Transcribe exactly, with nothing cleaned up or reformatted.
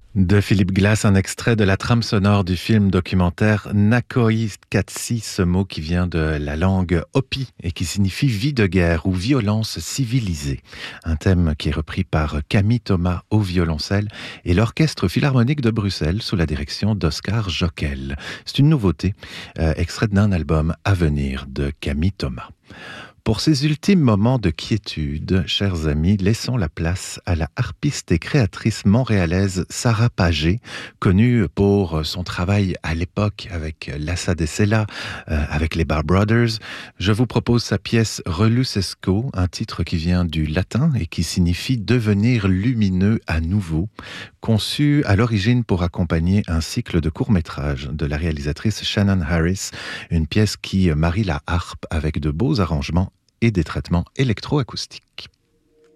De Philippe Glass, un extrait de la trame sonore du film documentaire Nakoi Katsi, ce mot qui vient de la langue Hopi et qui signifie vie de guerre ou violence civilisée. Un thème qui est repris par Camille Thomas au violoncelle et l'Orchestre Philharmonique de Bruxelles sous la direction d'Oscar Jockel. C'est une nouveauté, euh, extraite d'un album à venir de Camille Thomas. Pour ces ultimes moments de quiétude, chers amis, laissons la place à la harpiste et créatrice montréalaise Sarah Pagé, connue pour son travail à l'époque avec Lassa de Sela, euh, avec les Bar Brothers. Je vous propose sa pièce Relucesco, un titre qui vient du latin et qui signifie devenir lumineux à nouveau, conçu à l'origine pour accompagner un cycle de courts-métrages de la réalisatrice Shannon Harris, une pièce qui marie la harpe avec de beaux arrangements et des traitements électroacoustiques.